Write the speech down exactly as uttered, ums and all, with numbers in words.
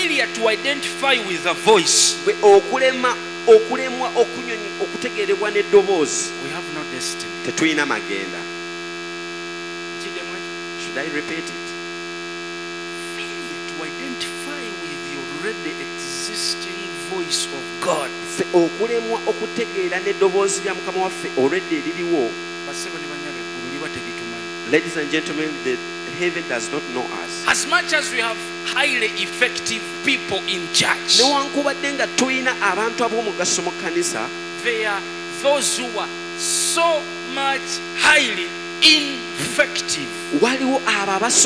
failure to identify with a voice, okulema okulemwa okunyonyi okutegerebwa n'eddoboozi, we have no destiny. tetulina magenda. Should I repeat it? Failure to identify with the already existing voice of God. Okulemwa okutegeera n'eddoboozi lya Mukama waffe already eririwo. Ladies and gentlemen, the heaven does not know us. As much as we have highly effective people in church, newankubadde nga tulina abantu ab'omugaso mu kkanisa, there are those who are so much highly ineffective. Waliwo abo